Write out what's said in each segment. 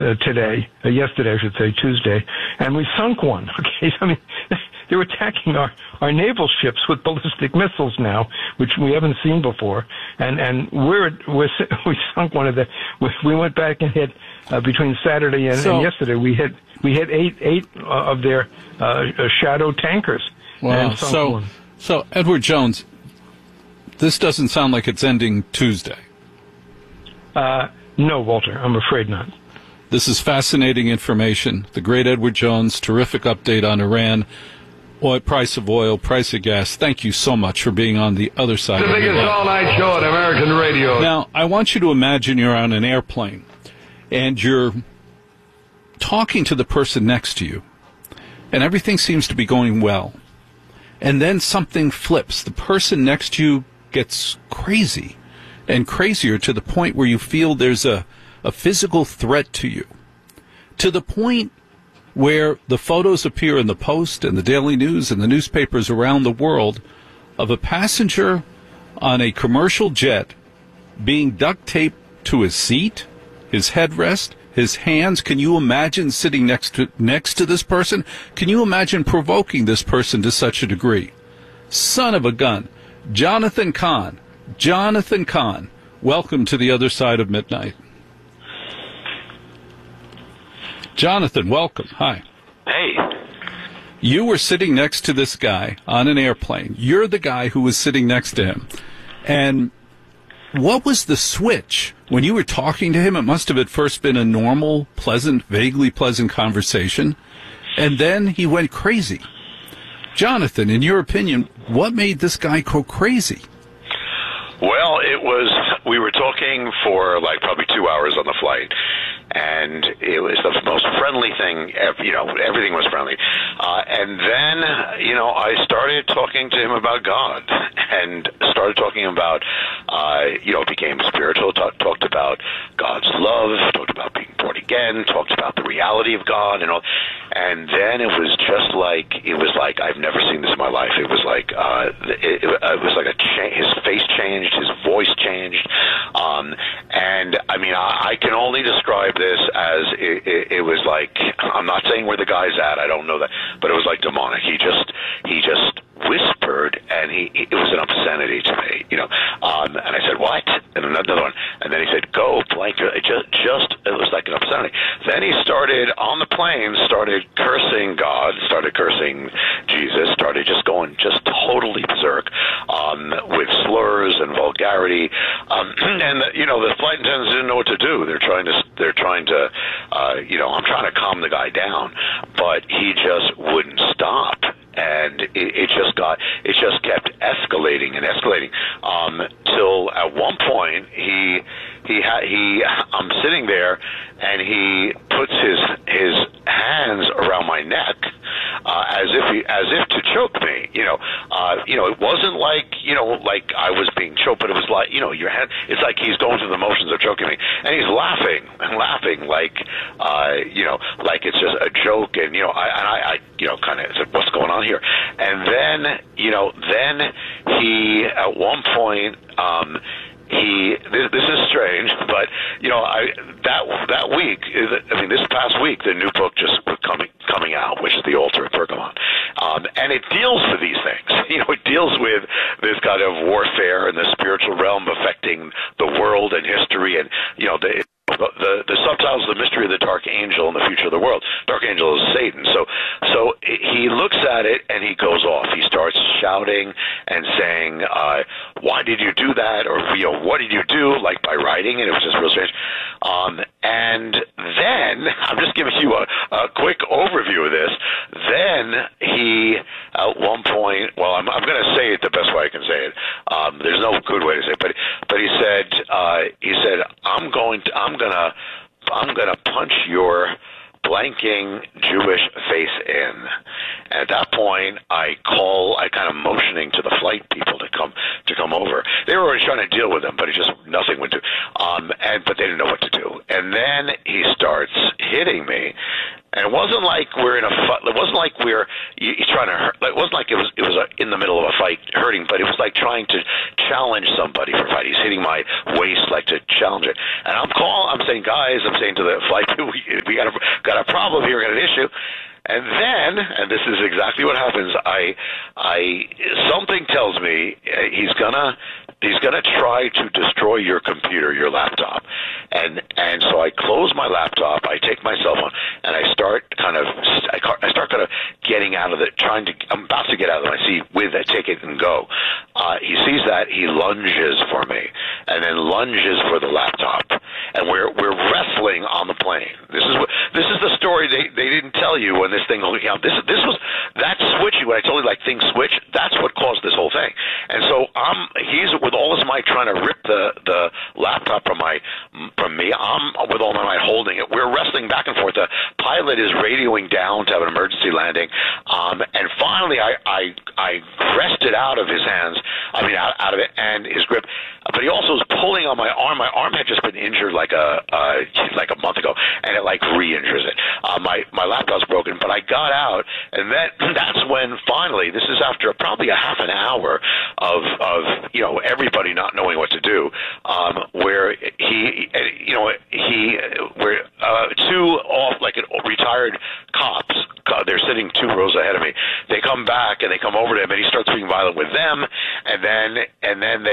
yesterday, I should say, Tuesday, and we sunk one. Okay, I mean, they're attacking our naval ships with ballistic missiles now, which we haven't seen before, and we sunk one of the. We went back and hit between Saturday and yesterday. We hit eight of their shadow tankers. Wow. So Edward Jones, this doesn't sound like it's ending Tuesday. No, Walter, I'm afraid not. This is fascinating information. The great Edward Jones, terrific update on Iran, price of oil, price of gas. Thank you so much for being on the other side. The biggest all-night show on American radio. Now, I want you to imagine you're on an airplane, and you're talking to the person next to you, and everything seems to be going well. And then something flips. The person next to you gets crazy and crazier to the point where you feel there's a physical threat to you, to the point where the photos appear in the Post and the Daily News and the newspapers around the world of a passenger on a commercial jet being duct taped to his seat, his headrest, his hands. Can you imagine sitting next to this person? Can you imagine provoking this person to such a degree? Son of a gun. Jonathan Cahn, welcome to the other side of midnight. Jonathan, welcome. Hi. Hey. You were sitting next to this guy on an airplane. You're the guy who was sitting next to him. And what was the switch? When you were talking to him, it must have at first been a normal, pleasant, vaguely pleasant conversation. And then he went crazy. Jonathan, in your opinion, what made this guy go crazy? Well, we were talking for probably 2 hours on the flight, and it was the most friendly thing, everything was friendly. And then, I started talking to him about God, and started talking about, became spiritual, talked about God's love, talked about being born again, talked about the reality of God and all. And then it was like I've never seen this in my life. It was like, it was like his face changed, his voice changed. And I mean, I can only describe this as it was like, I'm not saying where the guy's at, I don't know that, but it was like demonic. He just whispered, and it was an obscenity to me, and I said, what? And another one, and then he said, go blank. It was like an obscenity. Then he started on the plane, started cursing God, started cursing Jesus, started just going totally berserk, with slurs and vulgarity, and the flight attendants didn't know what to do. They're trying to I'm trying to calm the guy down, but he just wouldn't stop. And it just kept escalating and escalating, till at one point I'm sitting there, and he puts his hands around my neck, as if to choke me. It wasn't like I was being choked, but it was like, your hand. It's like he's going through the motions of choking me, and he's laughing like it's just a joke, and I kind of said, what's going on here? And then he at one point, this is strange, but that week, this past week, the new book just coming out, which is The Altar at Pergamon, and it deals with these things. It deals with this kind of warfare in the spiritual realm affecting the world and history, and the subtitles, The Mystery of the Dark Angel and the Future of the World. Dark Angel is Satan. So he looks at it and he goes off. He starts shouting and saying, why did you do that? Or, what did you do? Like by writing, and it was just real strange. And then, I'm just giving you a quick overview of this. Then he, at one point, well, I'm going to say it the best way I can say it. There's no good way to say it, but he said, I'm gonna punch your blanking Jewish face in. And at that point, I kind of motioning to the flight people to come over. They were already trying to deal with him, but nothing would do. But they didn't know what to do. And then he starts hitting me, And it wasn't like we're in a fight. It wasn't like he's trying to hurt. It wasn't like it was in the middle of a fight hurting, but it was like trying to challenge somebody for a fight. He's hitting my waist like to challenge it. And I'm saying, guys, I'm saying to the flight, we got a problem here, we got an issue. And then, and this is exactly what happens, something tells me he's gonna try to destroy your computer, your laptop. And so I close my laptop, I take my cell phone, and I start kind of getting out of it, I'm about to get out of my seat with it, take it and go. He sees that, he lunges for me, and then lunges for the laptop. And we're wrestling on the plane. This is the story they didn't tell you when this thing, this was that switching, when I told you like things switch, that's what caused this whole thing. And so he's with all his might trying to rip the laptop from me. I'm with all my might holding it. We're wrestling back and forth. The pilot is radioing down to have an emergency landing. And finally I wrested out of his hands, out of it, and his grip. But he also was pulling on my arm. My arm had just been injured like a month ago, and it like re-injures it. My laptop's broken, but I got out, and that's when finally, this is after probably a half an hour of everybody not knowing what to do, where two retired cops, they're sitting 2 rows ahead of me. They come back and they come over to him, and he starts being violent with them, and then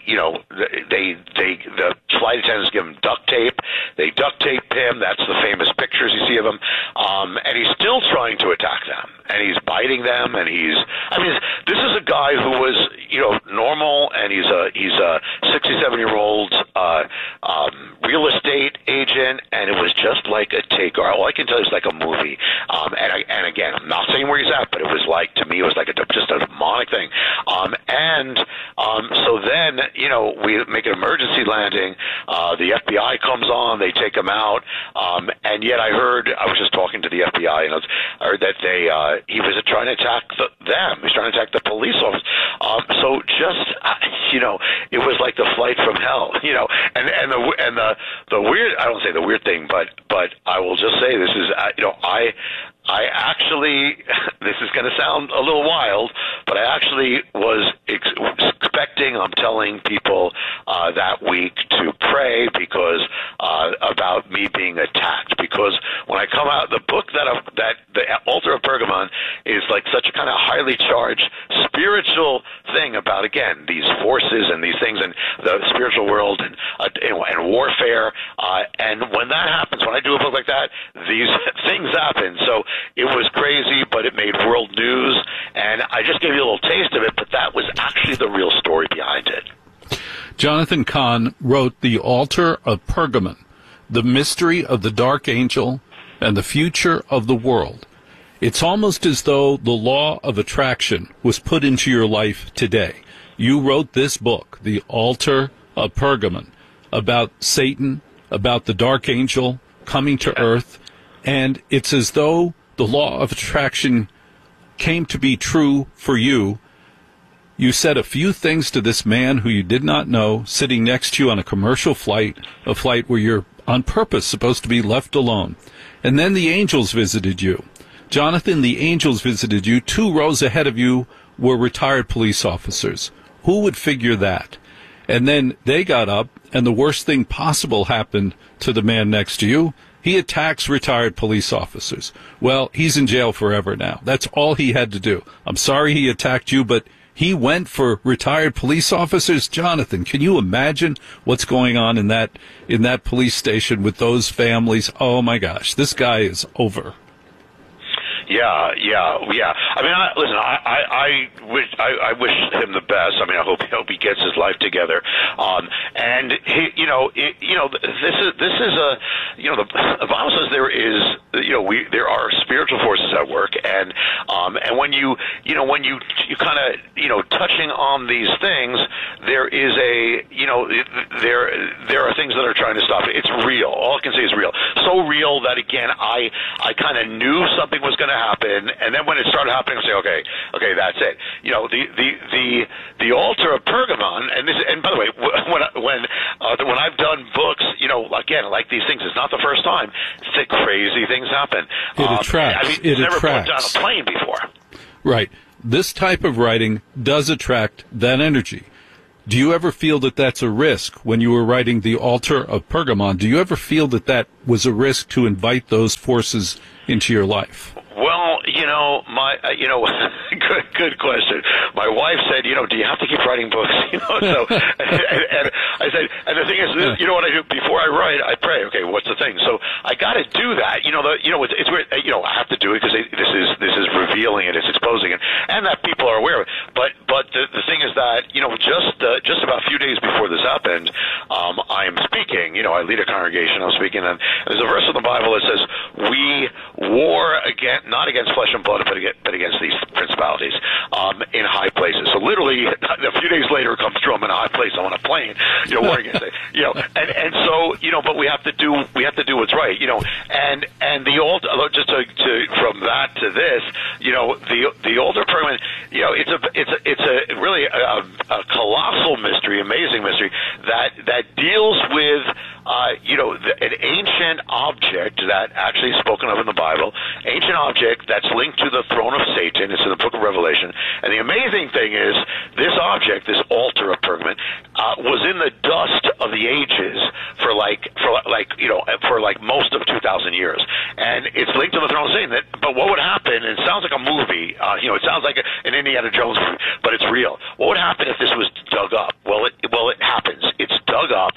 the flight attendants give him duct tape. They duct tape him. That's the famous pictures you see of him. And he's still trying to attack them, and he's biting them, and this is a guy who was, normal, and he's a 67-year-old real estate agent, and it was just like a takeover. All I can tell you is like a movie. And again, I'm not saying where he's at, but it was like, to me, it was like just a demonic thing. So then, we make an emergency landing. The FBI comes on, they take him out, and yet I was just talking to the FBI, and I heard that he was trying to attack them. He was trying to attack the police officer. So just, it was like the flight from hell, and the weird, I don't say the weird thing, but I will just say this is, I actually, this is going to sound a little wild, but I actually was expecting, I'm telling people that week to pray because about me being attacked. Because when I come out, the book that the Altar of Pergamon is like such a kind of highly charged spiritual thing about, again, these forces and these things and the spiritual world and warfare. And when that happens, when I do a book like that, these things happen. So it was crazy, but it made world news, and I just gave you a little taste of it, but that was actually the real story behind it. Jonathan Cahn wrote The Altar of Pergamon, The Mystery of the Dark Angel and the Future of the World. It's almost as though the law of attraction was put into your life today. You wrote this book, The Altar of Pergamon, about Satan, about the dark angel coming to earth, and it's as though the law of attraction came to be true for you. You said a few things to this man who you did not know, sitting next to you on a commercial flight, a flight where you're on purpose supposed to be left alone. And then the angels visited you. Jonathan, the angels visited you. 2 rows ahead of you were retired police officers. Who would figure that? And then they got up, and the worst thing possible happened to the man next to you. He attacks retired police officers. Well, he's in jail forever now. That's all he had to do. I'm sorry he attacked you, but he went for retired police officers. Jonathan, can you imagine what's going on in that police station with those families? Oh my gosh, this guy is over. Yeah. I mean, listen. I wish him the best. I mean, I hope he gets his life together. And he, this is a, the Bible says there is, there are spiritual forces at work, and when you kind of, touching on these things, there is there are things that are trying to stop it. It's real. All I can say is real. So real that, again, I kind of knew something was going to to happen, and then when it started happening, I say, okay, that's it. You know, the altar of Pergamon, and by the way, when I've done books, you know, again, like these things, it's not the first time. Crazy things happen. It attracts. I mean, it never attracts. put down a plane before. Right. This type of writing does attract that energy. Do you ever feel that that's a risk when you were writing The Altar of Pergamon? Do you ever feel that that was a risk to invite those forces into your life? Well, you know, good question. My wife said, you know, do you have to keep writing books? You know, so, and I said, and the thing is, you know what I do before I write? I pray. Okay, what's the thing? So I got to do that. You know, it's weird. You know, I have to do it because this is revealing it, it's exposing it, and that people are aware of it. But the thing is that, you know, just about a few days before this happened, I am speaking. You know, I lead a congregation. I'm speaking, and there's a verse in the Bible that says, "We war not against flesh and blood, but against these principalities in high places." So literally, a few days later, it comes through. I'm in a high place. I'm on a plane. You know, warring against it. You know, and so, you know, but we have to do what's right. You know, and the old, just to from that to this, you know, the older Pergamon, you know, it's a really a colossal mystery, amazing mystery that deals with you know, an ancient object that actually is spoken of in the Bible, ancient object that's linked to the throne of Satan. It's in the book of Revelation. And the amazing thing is, this object, this altar of Pergamon, was in the dust of the ages for most of 2,000 years. And it's linked to the throne of Satan. But what would happen, and it sounds like a movie, you know, it sounds like an Indiana Jones movie, but it's real. What would happen if this was dug up? Well, it happens. It's dug up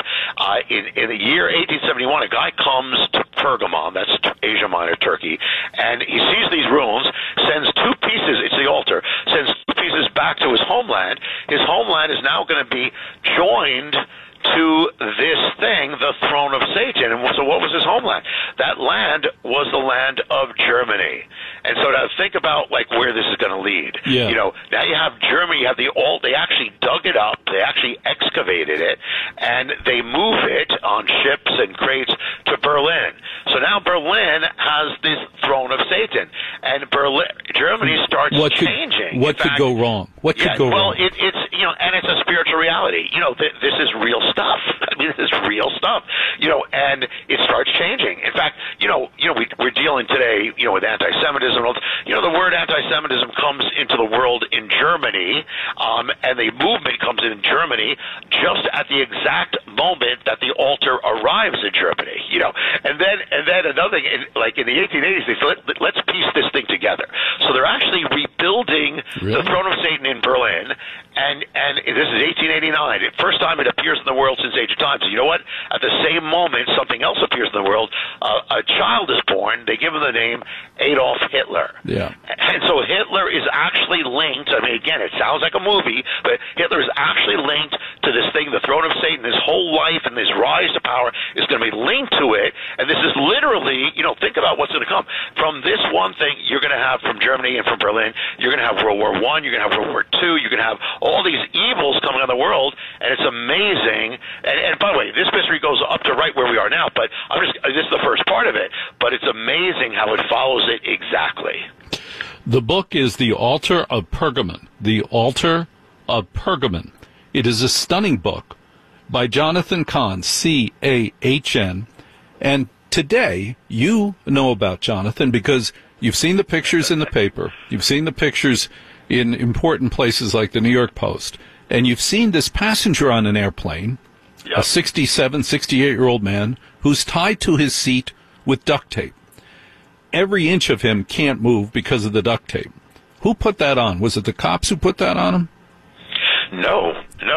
in the year 1871. A guy comes to Pergamon, that's Asia Minor, Turkey, and he sees these ruins, sends two pieces, it's the altar, sends two pieces back to his homeland. His homeland is now going to be joined to this thing, the throne of Satan. And so what was his homeland? That land was the land of Germany. And so now think about like where this is going to lead. Yeah. You know, now you have Germany, you have they actually dug it up, they actually excavated it, and they move it on ships and crates to Berlin. So now Berlin has this throne of Satan, and Germany starts changing. What could go wrong? What could go wrong? Well, it's you know, and it's a spiritual reality. You know, this is real stuff. I mean, this is real stuff. You know, and it starts changing. In fact, you know, we're dealing today, you know, with anti-Semitism. You know, the word anti-Semitism comes into the world in Germany, and the movement comes in Germany just at the exact moment that the altar arrives in Germany. You know, and then another thing, like in the 1880s, they said, let's piece this thing together. So they're actually rebuilding the throne of Satan in Berlin, and this is 1889. First time it appears in the world since Age of Time. So you know what? At the same moment, something else appears in the world. A child is born. They give him the name Adolf Hitler. Yeah. And so Hitler is actually linked. I mean, again, it sounds like a movie, but Hitler is actually linked to this thing, the throne of Satan. His whole life and his rise to power is going to be linked to it. And this is literally, you know, think about what's going to come. From this one thing, you're going to have from Germany and from Berlin, you're going to have World War I, you're going to have World War II, you're going to have all these evils coming on the world, and it's amazing. And by the way, this mystery goes up to right where we are now, but this is the first part of it, but it's amazing how it follows it exactly. The book is The Altar of Pergamon. The Altar of Pergamon. It is a stunning book by Jonathan Cahn, C-A-H-N. And today, you know about Jonathan because you've seen the pictures in the paper. You've seen the pictures in important places like the New York Post. And you've seen this passenger on an airplane, a 67, 68-year-old man who's tied to his seat with duct tape. Every inch of him can't move because of the duct tape. Who put that on? Was it the cops who put that on him? No.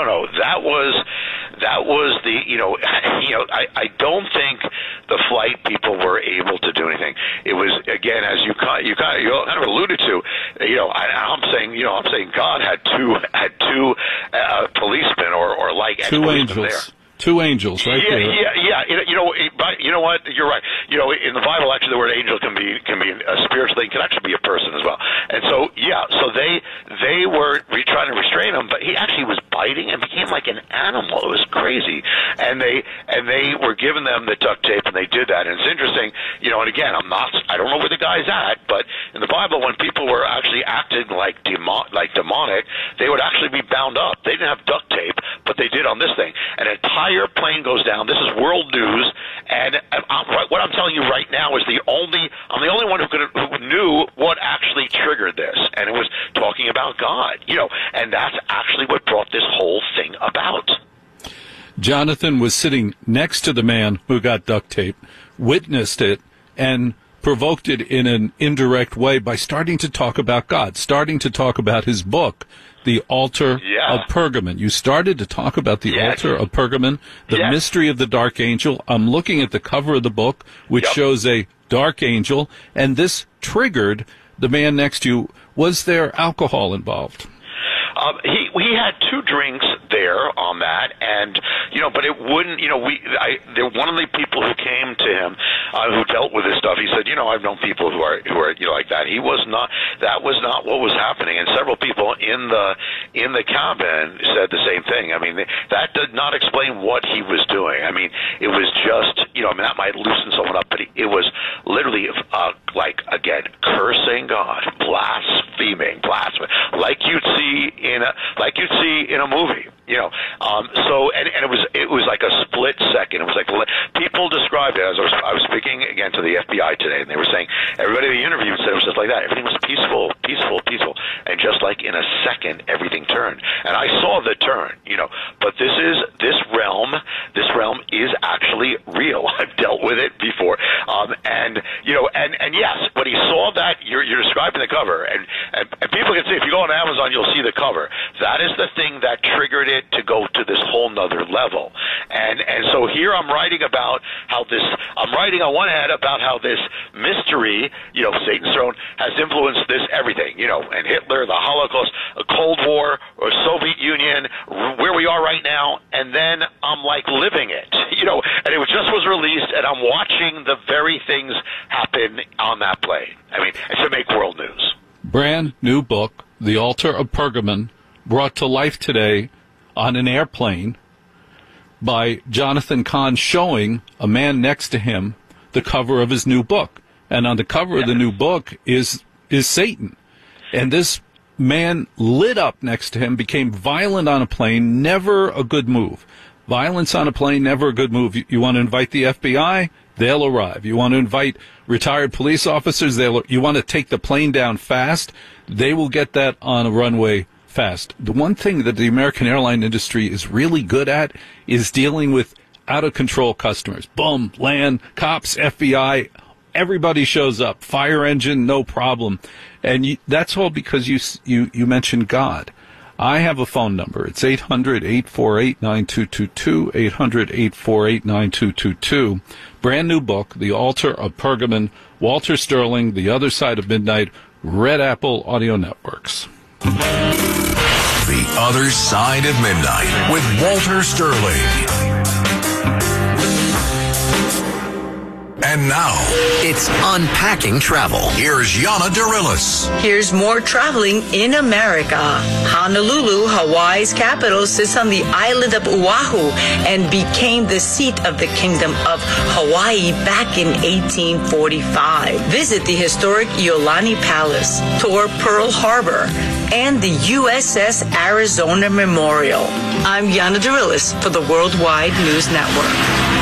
That was the, I don't think the flight people were able to do anything. It was, again, as you kind of alluded to, I'm saying God had two policemen or like two angels. There. Two angels, right there. Yeah. You know what? You're right. You know, in the Bible, actually, the word angel can be a spiritual thing. It can actually be a person as well. And so, so they were trying to restrain him, but he actually was biting and became like an animal. It was crazy. And they were giving them the duct tape, and they did that. And it's interesting, and again, I don't know where the guy's at, but in the Bible, when people were actually acting like demonic, they would actually be bound up. They didn't have duct tape, but they did on this thing. An entire plane goes down. This is world news, and what I'm telling you right now is I'm the only one who knew what actually triggered this, and it was talking about God, and that's actually what brought this whole thing about. Jonathan was sitting next to the man who got duct tape, witnessed it, and provoked it in an indirect way by starting to talk about God, starting to talk about his book, The Altar of Pergamon. You started to talk about the Altar of Pergamon, the mystery of the dark angel. I'm looking at the cover of the book, which shows a dark angel, and this triggered the man next to you. Was there alcohol involved? We had 2 drinks there on that, and but it wouldn't. One of the people who came to him, who dealt with this stuff, he said, I've known people who are like that. He was not. That was not what was happening, and several people in the cabin said the same thing. I mean, that did not explain what he was doing. I mean, it was just that might loosen someone up, but it was literally again cursing God, blaspheming, like you'd see in a movie. It was like a split second. It was like people described it as I was speaking again to the FBI today, and they were saying everybody they interviewed said it was just like that. Everything was peaceful, and just like in a second, everything turned. And I saw the turn, But this realm is actually real. I've dealt with it before, and yes, when he saw that, you're describing the cover, and people can see if you go on Amazon, you'll see the cover. That is the thing that triggered it to go to this whole nother level. And so here I'm writing about how I'm writing on one hand about how this mystery, Satan's throne, has influenced this everything, and Hitler, the Holocaust, a Cold War, or Soviet Union, where we are right now, and then I'm like living it, and it was released, and I'm watching the very things happen on that plane. I mean, to make world news. Brand new book, The Altar of Pergamon, brought to life today on an airplane by Jonathan Cahn, showing a man next to him the cover of his new book. And on the cover of the new book is Satan. And this man lit up next to him, became violent on a plane, never a good move. Violence on a plane, never a good move. You want to invite the FBI? They'll arrive. You want to invite retired police officers? You want to take the plane down fast? They will get that on a runway fast. The one thing that the American airline industry is really good at is dealing with out-of-control customers. Boom, land, cops, FBI, everybody shows up. Fire engine, no problem. And that's all because you mentioned God. I have a phone number. It's 800-848-9222, 800-848-9222. Brand new book, The Altar of Pergamon, Walter Sterling, The Other Side of Midnight, Red Apple Audio Networks. The Other Side of Midnight with Walter Sterling. And now, it's Unpacking Travel. Here's Yana Dirilis. Here's more traveling in America. Honolulu, Hawaii's capital, sits on the island of Oahu and became the seat of the Kingdom of Hawaii back in 1845. Visit the historic Iolani Palace, tour Pearl Harbor, and the USS Arizona Memorial. I'm Yana Dirilis for the Worldwide News Network.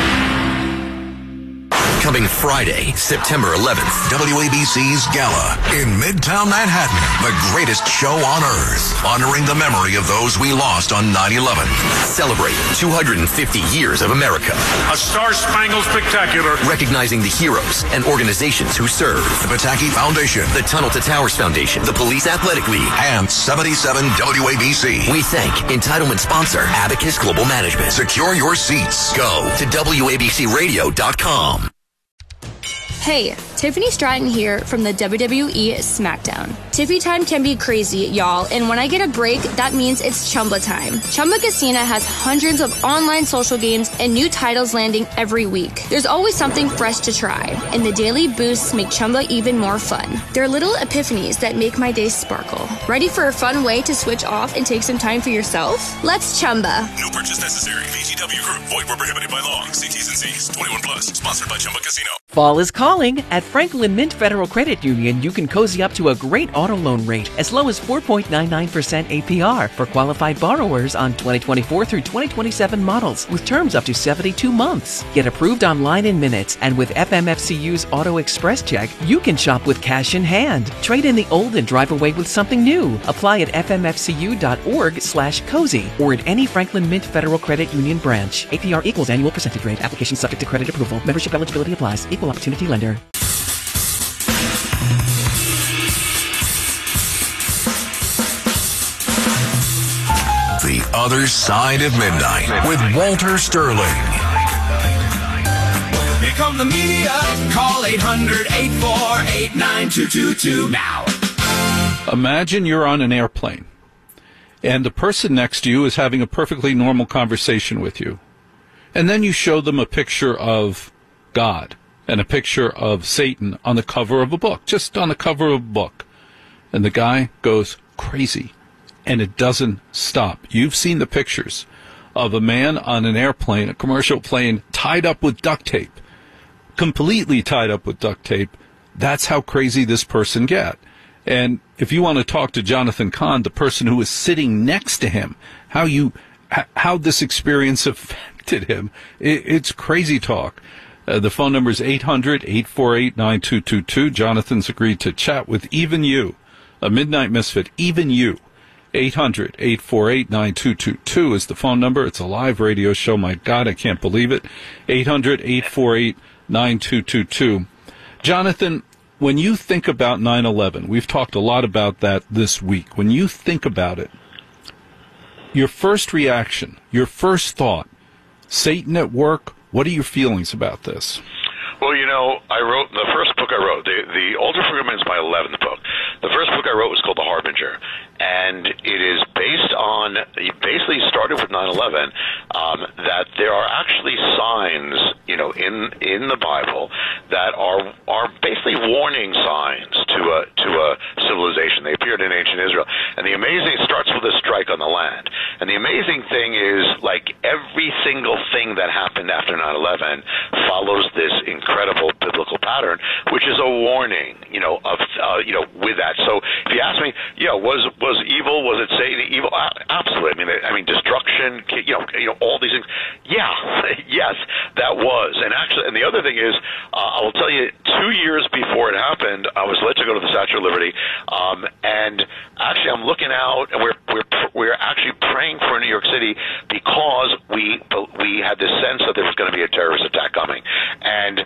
Coming Friday, September 11th, WABC's Gala in Midtown Manhattan, the greatest show on earth, honoring the memory of those we lost on 9/11. Celebrate 250 years of America. A star-spangled spectacular. Recognizing the heroes and organizations who serve. The Pataki Foundation, the Tunnel to Towers Foundation, the Police Athletic League, and 77 WABC. We thank entitlement sponsor Abacus Global Management. Secure your seats. Go to WABCRadio.com. Hey, Tiffany Stratton here from the WWE SmackDown. Tiffy time can be crazy, y'all, and when I get a break, that means it's Chumba time. Chumba Casino has hundreds of online social games and new titles landing every week. There's always something fresh to try, and the daily boosts make Chumba even more fun. They're little epiphanies that make my day sparkle. Ready for a fun way to switch off and take some time for yourself? Let's Chumba. No purchase necessary. VGW Group. Void where prohibited by law. See T's and C's. 21 plus. Sponsored by Chumba Casino. Fall is calling. At Franklin Mint Federal Credit Union, you can cozy up to a great auto loan rate as low as 4.99% APR for qualified borrowers on 2024 through 2027 models with terms up to 72 months. Get approved online in minutes, and with FMFCU's Auto Express Check, you can shop with cash in hand. Trade in the old and drive away with something new. Apply at fmfcu.org/cozy or at any Franklin Mint Federal Credit Union branch. APR equals annual percentage rate. Application subject to credit approval. Membership eligibility applies. Equal opportunity lender. The Other Side of Midnight with Walter Sterling. Here come the media. Call 800-848-9222 now. Imagine you're on an airplane, and the person next to you is having a perfectly normal conversation with you. And then you show them a picture of God and a picture of Satan on the cover of a book, just on the cover of a book. And the guy goes crazy, and it doesn't stop. You've seen the pictures of a man on an airplane, a commercial plane, tied up with duct tape, completely tied up with duct tape. That's how crazy this person get. And if you want to talk to Jonathan Cahn, the person who was sitting next to him, how this experience affected him, it's crazy talk. The phone number is 800-848-9222. Jonathan's agreed to chat with even you, a Midnight Misfit, even you. 800-848-9222 is the phone number. It's a live radio show. My God, I can't believe it. 800-848-9222. Jonathan, when you think about 9/11, we've talked a lot about that this week. When you think about it, your first reaction, your first thought, Satan at work, what are your feelings about this? Well, you know, I wrote the first book I wrote. The Older Forgiven is my 11th book. The first book I wrote was called The Harbinger, and it is based on, it basically started with 9/11, that there are actually signs, you know, in the Bible that are basically warning signs to a civilization. They appeared in ancient Israel, and the amazing, it starts with a strike on the land, and the amazing thing is, like, every single thing that happened after 9/11 follows this incredible biblical pattern, which is a warning, you know, of with that. So if you ask me, was evil, was it Satan evil? Absolutely. I mean, destruction, you know, all these things. Yeah, yes, that was. And actually, and the other thing is, I will tell you, 2 years before it happened, I was led to go to the Statue of Liberty, and actually, I'm looking out, and we're actually praying for New York City because we had this sense that there was going to be a terrorist attack coming, and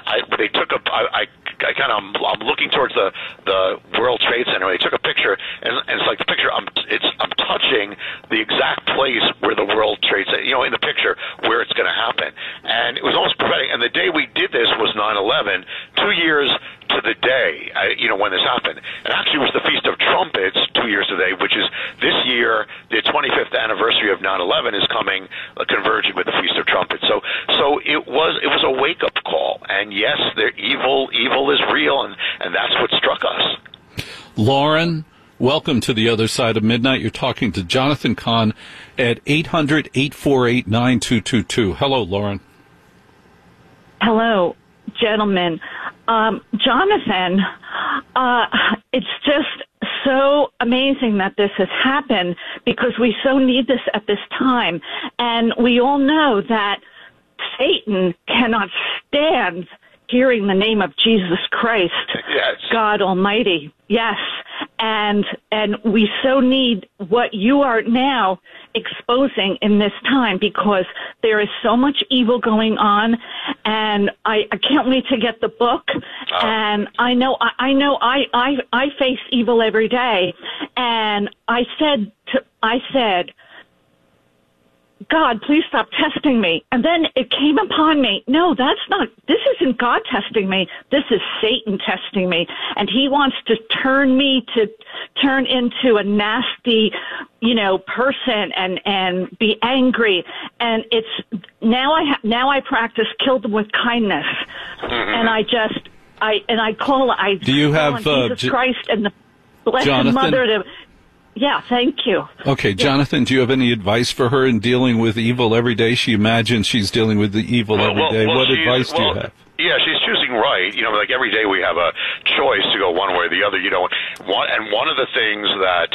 I'm looking towards the World Trade Center. They took a picture, and it's like the picture. I'm touching the exact place where the World Trade Center, you know, in the picture where it's going to happen, and it was almost prophetic. And the day we did this was 9/11, 2 years to the day, when this happened. And actually, it was the Feast of Trumpets 2 years today, which is this year. The 25th anniversary of 9/11 is coming, converging with the Feast of Trumpets. So it was a wake up call. And yes, evil is real, and that's what struck us. Lauren, welcome to the Other Side of Midnight. You're talking to Jonathan Cahn at 800-848-9222. Hello, Lauren. Hello, gentlemen. Jonathan, it's just so amazing that this has happened because we so need this at this time. And we all know that Satan cannot stand hearing the name of Jesus Christ, yes. God Almighty. Yes. And we so need what you are now exposing in this time, because there is so much evil going on, and I can't wait to get the book. And I know I face evil every day, and I said God, please stop testing me. And then it came upon me, no, this isn't God testing me. This is Satan testing me. And he wants to turn into a nasty, person and be angry. And it's, now I practice kill them with kindness. And I call Jesus Christ and the Blessed Jonathan? Mother to, yeah, thank you. Okay, Jonathan, do you have any advice for her in dealing with evil every day? She imagines she's dealing with the evil every day. What advice do you have? Yeah, she's choosing right. Like every day we have a choice to go one way or the other. One of the things that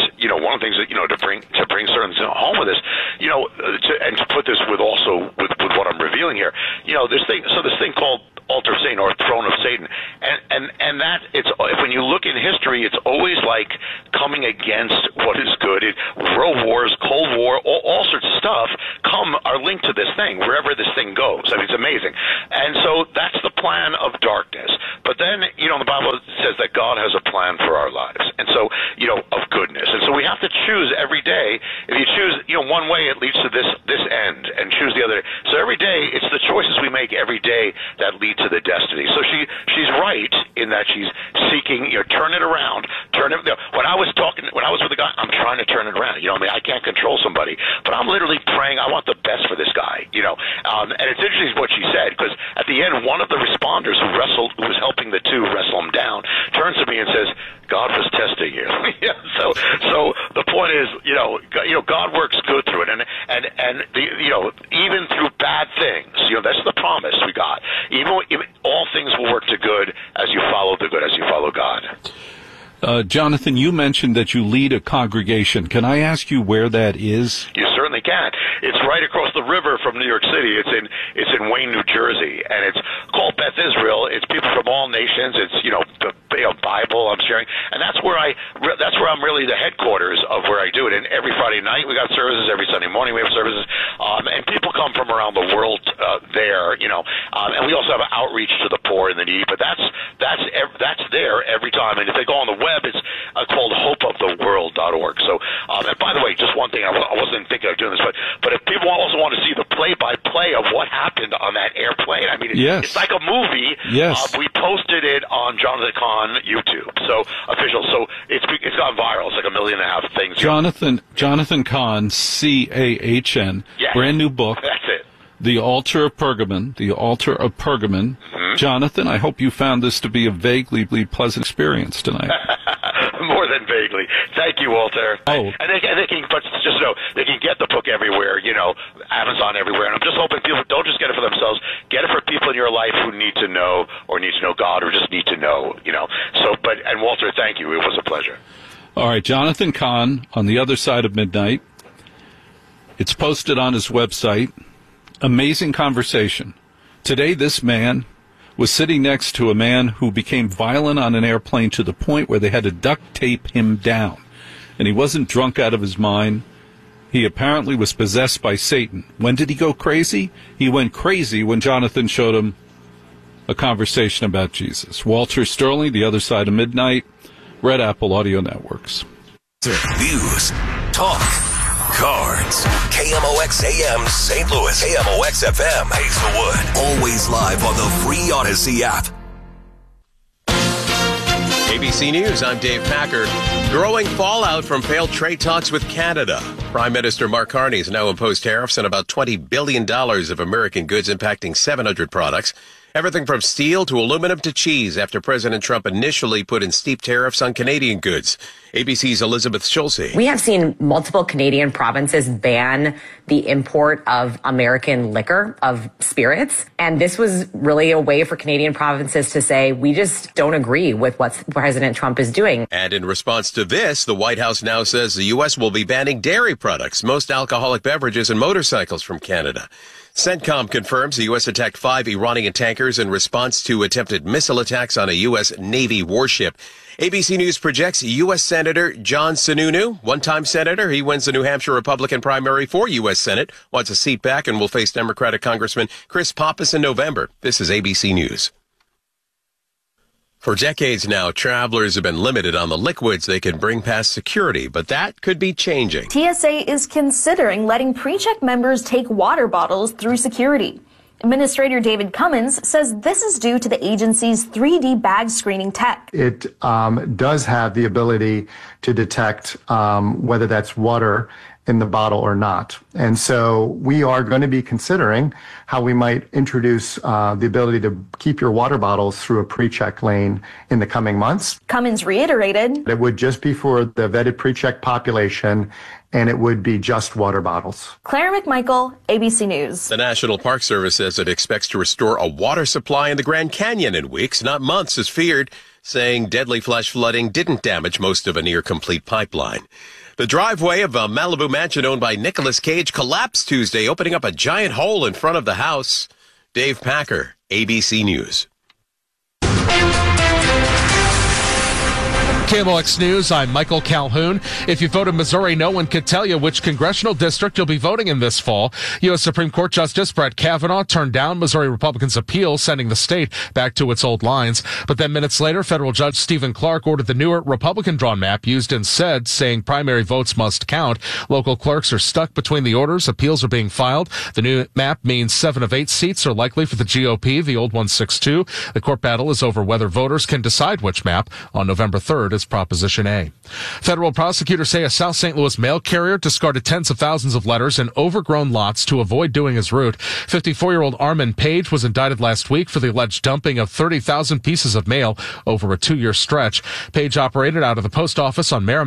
to bring certain home with this, and to put this with what I'm revealing here, this thing called altar of Satan or throne of Satan, and that when you look in history, it's always like coming against what is good. World Wars, Cold War, all sorts of stuff are linked to this thing wherever this thing goes. I mean, it's amazing, and so that's the plan of darkness. But then, the Bible says that God has a plan for our lives, and so of goodness, and so we have to choose every day. If you choose, one way, it leads to this end, and choose the other. So every day, it's the choices we make every day that lead to the destiny. So she's right in that she's seeking, turn it around. When I was with the guy, I'm trying to turn it around. I can't control somebody, but I'm literally praying. I want the best for this guy. And it's interesting what she said, because at the end, one of the responders who was helping the two wrestle him down, turns to me and says, "God was testing you." So the point is, God works good through it, and even through bad things, that's the promise we got. Even all things will work to good as you follow the good, as you follow God. Jonathan, you mentioned that you lead a congregation. Can I ask you where that is? You certainly can. It's right across the river from New York City. It's in Wayne, New Jersey, and it's called Beth Israel. It's people from all nations. It's the Bible I'm sharing, and that's where I'm really the headquarters of where I do it. And every Friday night we got services. Every Sunday morning we have services, and people come from around the world there. And we also have an outreach to the poor and the needy. But that's there every time. And if they go on the web, it's called hopeoftheworld.org. So, and by the way, just one thing, I wasn't thinking of doing this, but if people also want to see the play-by-play of what happened on that airplane, I mean, it's like a movie. Yes. We posted it on Jonathan Cahn YouTube, so official. So it's gone viral. It's like 1.5 million things. Jonathan Cahn, CAHN, brand new book. That's it. The Altar of Pergamon. Mm-hmm. Jonathan, I hope you found this to be a vaguely pleasant experience tonight. More than vaguely. Thank you, Walter. Oh. And they can get the book everywhere, Amazon everywhere. And I'm just hoping people don't just get it for themselves, get it for people in your life who need to know God or just need to know, So, and Walter, thank you. It was a pleasure. All right, Jonathan Cahn, On the Other Side of Midnight. It's posted on his website. Amazing conversation. Today, this man was sitting next to a man who became violent on an airplane to the point where they had to duct tape him down. And he wasn't drunk out of his mind. He apparently was possessed by Satan. When did he go crazy? He went crazy when Jonathan showed him a conversation about Jesus. Walter Sterling, The Other Side of Midnight, Red Apple Audio Networks. News, talk, cards. KMOX AM St. Louis, KMOX FM Hazelwood. Always live on the free Odyssey app. ABC News, I'm Dave Packer. Growing fallout from failed trade talks with Canada. Prime Minister Mark Carney has now imposed tariffs on about $20 billion of American goods, impacting 700 products. Everything from steel to aluminum to cheese after President Trump initially put in steep tariffs on Canadian goods. ABC's Elizabeth Schulze. We have seen multiple Canadian provinces ban the import of American liquor, of spirits. And this was really a way for Canadian provinces to say, we just don't agree with what President Trump is doing. And in response to this, the White House now says the U.S. will be banning dairy products, most alcoholic beverages, and motorcycles from Canada. CENTCOM confirms the U.S. attacked 5 Iranian tankers in response to attempted missile attacks on a U.S. Navy warship. ABC News projects U.S. Senator John Sununu, one-time senator. He wins the New Hampshire Republican primary for U.S. Senate, wants a seat back, and will face Democratic Congressman Chris Pappas in November. This is ABC News. For decades now, travelers have been limited on the liquids they can bring past security, but that could be changing. TSA is considering letting PreCheck members take water bottles through security. Administrator David Cummins says this is due to the agency's 3D bag screening tech. It does have the ability to detect whether that's water in the bottle or not. And so we are going to be considering how we might introduce the ability to keep your water bottles through a pre-check lane in the coming months. Cummins reiterated it would just be for the vetted pre-check population, and it would be just water bottles. Claire McMichael, ABC News. The National Park Service says it expects to restore a water supply in the Grand Canyon in weeks, not months, as feared, saying deadly flash flooding didn't damage most of a near-complete pipeline. The driveway of a Malibu mansion owned by Nicolas Cage collapsed Tuesday, opening up a giant hole in front of the house. Dave Packer, ABC News. KMOX News, I'm Michael Calhoun. If you vote in Missouri, no one can tell you which congressional district you'll be voting in this fall. U.S. Supreme Court Justice Brett Kavanaugh turned down Missouri Republicans' appeal, sending the state back to its old lines. But then minutes later, federal judge Stephen Clark ordered the newer Republican-drawn map used instead, saying primary votes must count. Local clerks are stuck between the orders. Appeals are being filed. The new map means 7 of 8 seats are likely for the GOP, the old one 6-2. The court battle is over whether voters can decide which map on November 3rd. Proposition A. Federal prosecutors say a South St. Louis mail carrier discarded tens of thousands of letters in overgrown lots to avoid doing his route. 54-year-old Armin Page was indicted last week for the alleged dumping of 30,000 pieces of mail over a 2-year stretch. Page operated out of the post office on Merrimack